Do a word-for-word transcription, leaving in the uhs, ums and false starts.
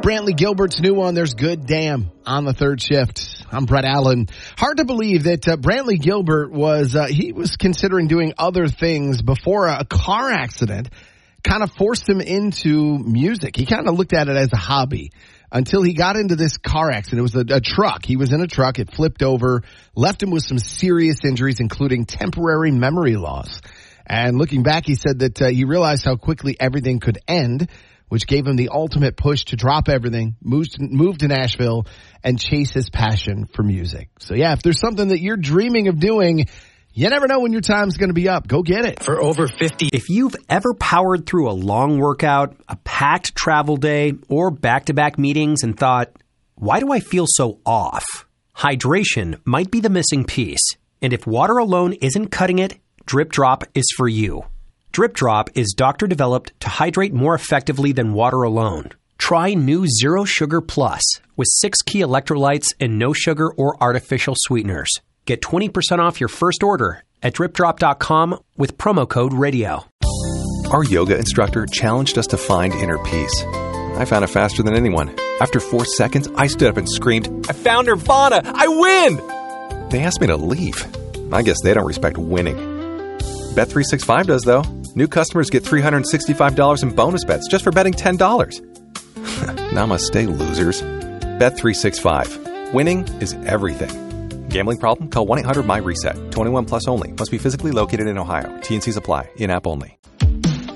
Brantley Gilbert's new one, There's Good Damn, on the third shift. I'm Brett Allen. Hard to believe that uh, Brantley Gilbert was, uh, he was considering doing other things before a car accident kind of forced him into music. He kind of looked at it as a hobby until he got into this car accident. It was a, a truck. He was in a truck. It flipped over, left him with some serious injuries, including temporary memory loss. And looking back, he said that uh, he realized how quickly everything could end, which gave him the ultimate push to drop everything, move to, move to Nashville, and chase his passion for music. So, yeah, if there's something that you're dreaming of doing, you never know when your time's going to be up. Go get it. For over fifty. If you've ever powered through a long workout, a packed travel day, or back-to-back meetings and thought, why do I feel so off? Hydration might be the missing piece. And if water alone isn't cutting it, Drip Drop is for you. Drip Drop is doctor-developed to hydrate more effectively than water alone. Try new Zero Sugar Plus with six key electrolytes and no sugar or artificial sweeteners. Get twenty percent off your first order at drip drop dot com with promo code radio. Our yoga instructor challenged us to find inner peace. I found it faster than anyone. After four seconds, I stood up and screamed, I found Nirvana! I win! They asked me to leave. I guess they don't respect winning. Bet three sixty-five does, though. New customers get three hundred sixty-five dollars in bonus bets just for betting ten dollars. Namaste, losers. Bet three sixty-five. Winning is everything. Gambling problem? Call one eight hundred my reset. twenty-one plus only. Must be physically located in Ohio. T and C's apply. In-app only.